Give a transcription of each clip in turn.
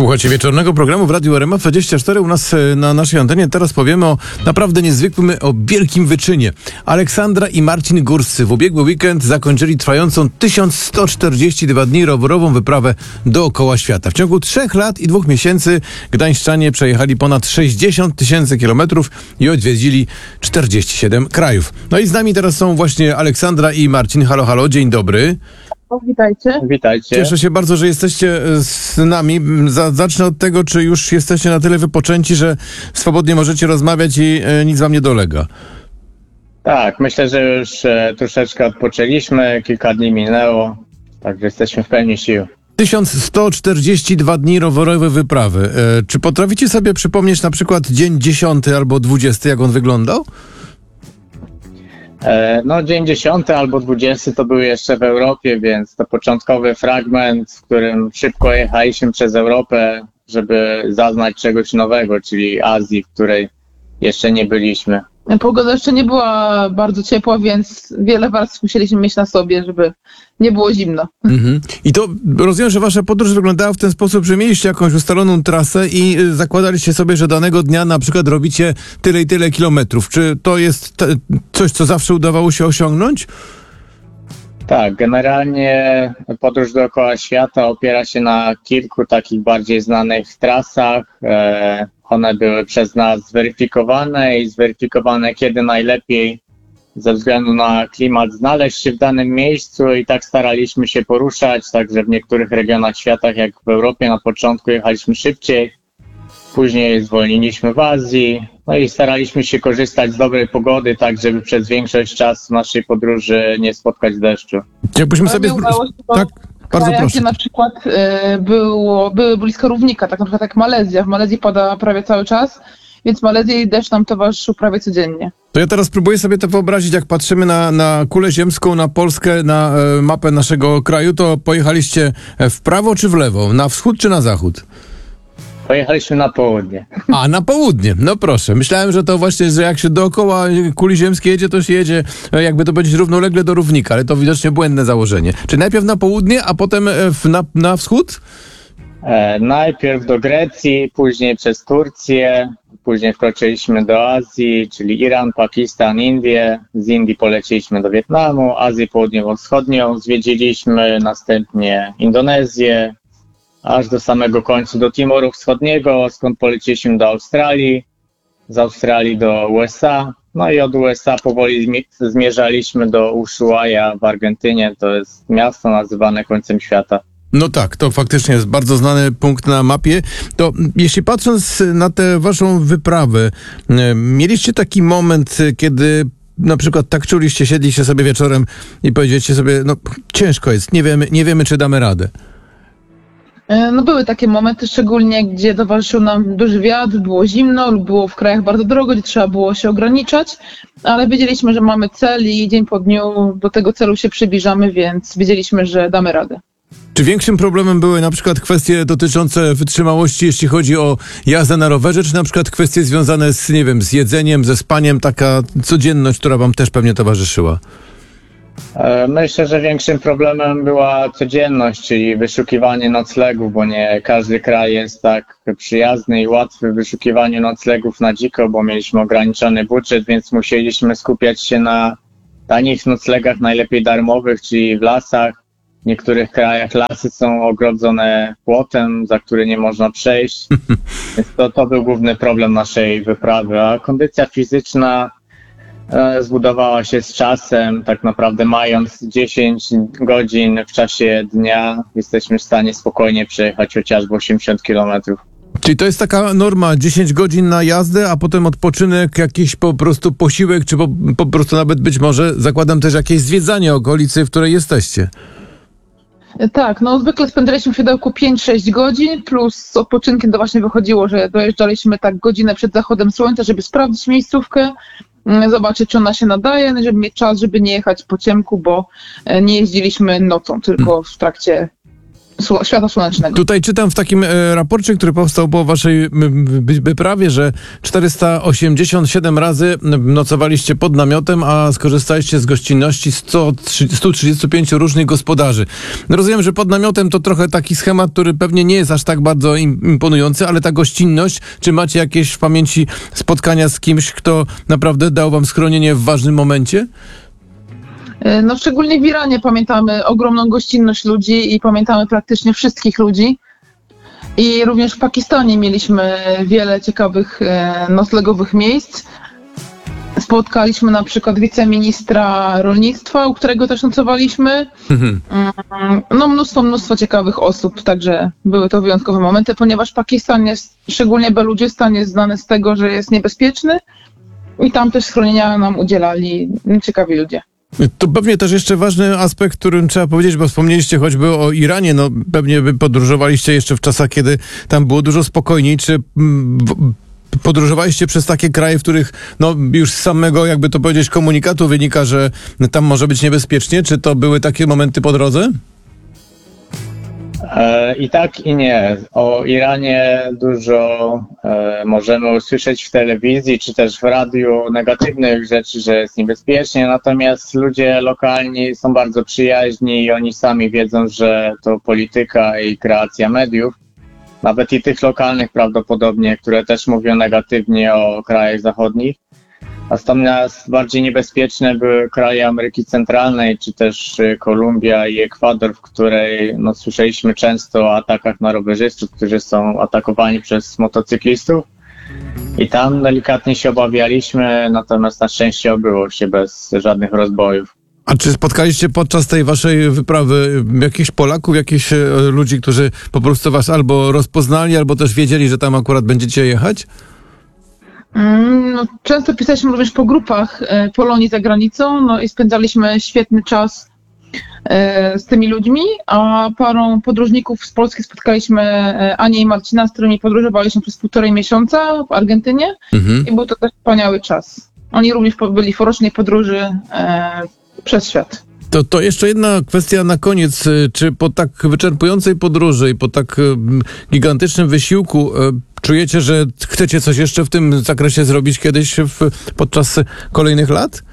Słuchajcie wieczornego programu w Radiu RMF24 u nas na naszej antenie. Teraz powiemy o naprawdę niezwykłym, o wielkim wyczynie. Aleksandra i Marcin Górscy w ubiegły weekend zakończyli trwającą 1142 dni rowerową wyprawę dookoła świata. W ciągu 3 lat i 2 miesięcy gdańszczanie przejechali ponad 60 000 kilometrów i odwiedzili 47 krajów. No i z nami teraz są właśnie Aleksandra i Marcin. Halo, halo, dzień dobry. Witajcie. Witajcie. Cieszę się bardzo, że jesteście z nami. Zacznę od tego, czy już jesteście na tyle wypoczęci, że swobodnie możecie rozmawiać i nic wam nie dolega. Tak, myślę, że już troszeczkę odpoczęliśmy, kilka dni minęło, także jesteśmy w pełni sił. 1142 dni rowerowej wyprawy. Czy potraficie sobie przypomnieć na przykład dzień 10 albo 20, jak on wyglądał? No dzień 10 albo 20 to był jeszcze w Europie, więc to początkowy fragment, w którym szybko jechaliśmy przez Europę, żeby zaznać czegoś nowego, czyli Azji, w której jeszcze nie byliśmy. Pogoda jeszcze nie była bardzo ciepła, więc wiele warstw musieliśmy mieć na sobie, żeby nie było zimno. I to rozumiem, że wasza podróż wyglądała w ten sposób, że mieliście jakąś ustaloną trasę i zakładaliście sobie, że danego dnia na przykład robicie tyle i tyle kilometrów. Czy to jest coś, co zawsze udawało się osiągnąć? Tak, generalnie podróż dookoła świata opiera się na kilku takich bardziej znanych trasach. One były przez nas zweryfikowane, kiedy najlepiej ze względu na klimat znaleźć się w danym miejscu i tak staraliśmy się poruszać, także w niektórych regionach świata, jak w Europie na początku jechaliśmy szybciej, później zwolniliśmy w Azji, no i staraliśmy się korzystać z dobrej pogody, tak żeby przez większość czasu naszej podróży nie spotkać deszczu. Jakbyśmy sobie... Tak, bardzo kraje, proszę. gdzie na przykład były blisko równika, tak na przykład jak Malezja. W Malezji pada prawie cały czas, więc w Malezji deszcz nam towarzyszył prawie codziennie. To ja teraz próbuję sobie to wyobrazić, jak patrzymy na kulę ziemską, na Polskę, na mapę naszego kraju, to pojechaliście w prawo czy w lewo? Na wschód czy na zachód? Pojechaliśmy na południe. A, na południe. No proszę. Myślałem, że to właśnie, że jak się dookoła kuli ziemskiej jedzie, to się jedzie, jakby to powiedzieć, równolegle do równika, ale to widocznie błędne założenie. Czy najpierw na południe, a potem na wschód? Najpierw do Grecji, później przez Turcję, później wkroczyliśmy do Azji, czyli Iran, Pakistan, Indie. Z Indii poleciliśmy do Wietnamu, Azję Południowo-Wschodnią zwiedziliśmy, następnie Indonezję, aż do samego końca do Timoru Wschodniego, skąd poleciliśmy do Australii, z Australii do USA, no i od USA powoli zmierzaliśmy do Ushuaia w Argentynie, to jest miasto nazywane końcem świata. No tak, to faktycznie jest bardzo znany punkt na mapie. To jeśli patrząc na tę waszą wyprawę, mieliście taki moment, kiedy na przykład tak czuliście, siedliście sobie wieczorem i powiedzieliście sobie, no ciężko jest, nie wiemy czy damy radę. No były takie momenty, szczególnie gdzie towarzyszył nam duży wiatr, było zimno lub było w krajach bardzo drogo, gdzie trzeba było się ograniczać, ale wiedzieliśmy, że mamy cel i dzień po dniu do tego celu się przybliżamy, więc wiedzieliśmy, że damy radę. Czy większym problemem były na przykład kwestie dotyczące wytrzymałości, jeśli chodzi o jazdę na rowerze, czy na przykład kwestie związane z, nie wiem, z jedzeniem, ze spaniem, taka codzienność, która wam też pewnie towarzyszyła? Myślę, że większym problemem była codzienność, czyli wyszukiwanie noclegów, bo nie każdy kraj jest tak przyjazny i łatwy w wyszukiwaniu noclegów na dziko, bo mieliśmy ograniczony budżet, więc musieliśmy skupiać się na tanich noclegach, najlepiej darmowych, czyli w lasach. W niektórych krajach lasy są ogrodzone płotem, za który nie można przejść, więc to był główny problem naszej wyprawy, a kondycja fizyczna zbudowała się z czasem, tak naprawdę mając 10 godzin w czasie dnia jesteśmy w stanie spokojnie przejechać chociażby 80 kilometrów. Czyli to jest taka norma, 10 godzin na jazdę, a potem odpoczynek, jakiś po prostu posiłek, czy po prostu nawet być może, zakładam też jakieś zwiedzanie okolicy, w której jesteście. Tak, no zwykle spędzaliśmy w siodełku 5-6 godzin, plus z odpoczynkiem to właśnie wychodziło, że dojeżdżaliśmy tak godzinę przed zachodem słońca, żeby sprawdzić miejscówkę, zobaczyć, czy ona się nadaje, żeby mieć czas, żeby nie jechać po ciemku, bo nie jeździliśmy nocą, tylko w trakcie świata słonecznego. Tutaj czytam w takim raporcie, który powstał po waszej wyprawie, że 487 razy nocowaliście pod namiotem, a skorzystaliście z gościnności 135 różnych gospodarzy. Rozumiem, że pod namiotem to trochę taki schemat, który pewnie nie jest aż tak bardzo imponujący, ale ta gościnność, czy macie jakieś w pamięci spotkania z kimś, kto naprawdę dał wam schronienie w ważnym momencie? No szczególnie w Iranie pamiętamy ogromną gościnność ludzi i pamiętamy praktycznie wszystkich ludzi. I również w Pakistanie mieliśmy wiele ciekawych noclegowych miejsc. Spotkaliśmy na przykład wiceministra rolnictwa, u którego też nocowaliśmy. No mnóstwo ciekawych osób, także były to wyjątkowe momenty, ponieważ Pakistan jest, szczególnie Beludzystan, jest znany z tego, że jest niebezpieczny i tam też schronienia nam udzielali ciekawi ludzie. To pewnie też jeszcze ważny aspekt, którym trzeba powiedzieć, bo wspomnieliście choćby o Iranie, no pewnie wy podróżowaliście jeszcze w czasach, kiedy tam było dużo spokojniej. Czy podróżowaliście przez takie kraje, w których no już z samego, jakby to powiedzieć, komunikatu wynika, że tam może być niebezpiecznie? Czy to były takie momenty po drodze? I tak, i nie. O Iranie dużo możemy usłyszeć w telewizji, czy też w radiu negatywnych rzeczy, że jest niebezpiecznie, natomiast ludzie lokalni są bardzo przyjaźni i oni sami wiedzą, że to polityka i kreacja mediów, nawet i tych lokalnych prawdopodobnie, które też mówią negatywnie o krajach zachodnich. Natomiast bardziej niebezpieczne były kraje Ameryki Centralnej, czy też Kolumbia i Ekwador, w której no, słyszeliśmy często o atakach na rowerzystów, którzy są atakowani przez motocyklistów. I tam delikatnie się obawialiśmy, natomiast na szczęście obyło się bez żadnych rozbojów. A czy spotkaliście podczas tej waszej wyprawy jakichś Polaków, jakichś ludzi, którzy po prostu was albo rozpoznali, albo też wiedzieli, że tam akurat będziecie jechać? No, często pisaliśmy również po grupach Polonii za granicą, no i spędzaliśmy świetny czas z tymi ludźmi, a parą podróżników z Polski spotkaliśmy Anię i Marcina, z którymi podróżowaliśmy przez 1,5 miesiąca w Argentynie i był to też wspaniały czas. Oni również byli w rocznej podróży przez świat. To jeszcze jedna kwestia na koniec. Czy po tak wyczerpującej podróży i po tak gigantycznym wysiłku czujecie, że chcecie coś jeszcze w tym zakresie zrobić kiedyś podczas kolejnych lat?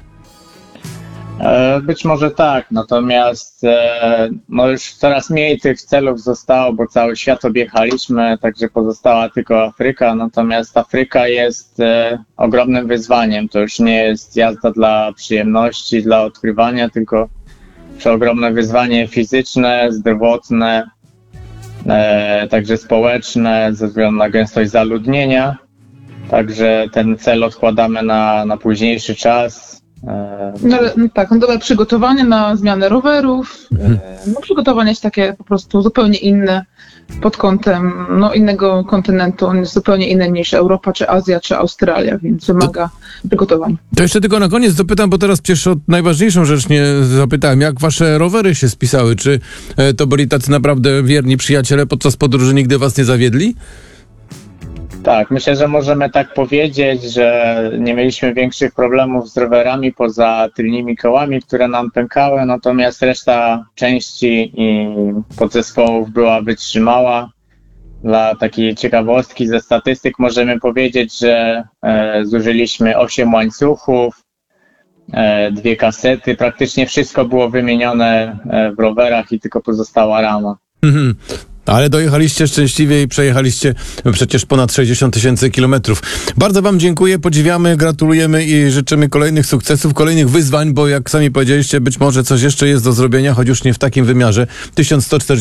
Być może tak, natomiast no już coraz mniej tych celów zostało, bo cały świat objechaliśmy, także pozostała tylko Afryka, natomiast Afryka jest ogromnym wyzwaniem. To już nie jest jazda dla przyjemności, dla odkrywania, tylko ogromne wyzwanie fizyczne, zdrowotne, także społeczne, ze względu na gęstość zaludnienia. Także ten cel odkładamy na późniejszy czas. Dobre przygotowanie na zmianę rowerów. Przygotowanie jest takie po prostu zupełnie inne pod kątem innego kontynentu. On jest zupełnie inny niż Europa, czy Azja, czy Australia, więc wymaga przygotowań. To jeszcze tylko na koniec dopytam, bo teraz przecież o najważniejszą rzecz nie zapytałem. Jak wasze rowery się spisały? Czy to byli tacy naprawdę wierni przyjaciele podczas podróży, nigdy was nie zawiedli? Tak, myślę, że możemy tak powiedzieć, że nie mieliśmy większych problemów z rowerami poza tylnymi kołami, które nam pękały, natomiast reszta części i podzespołów była wytrzymała. Dla takiej ciekawostki ze statystyk możemy powiedzieć, że zużyliśmy 8 łańcuchów, 2 kasety, praktycznie wszystko było wymienione w rowerach i tylko pozostała rama. Ale dojechaliście szczęśliwie i przejechaliście przecież ponad 60 000 kilometrów. Bardzo wam dziękuję, podziwiamy, gratulujemy i życzymy kolejnych sukcesów, kolejnych wyzwań, bo jak sami powiedzieliście, być może coś jeszcze jest do zrobienia, choć już nie w takim wymiarze. 1140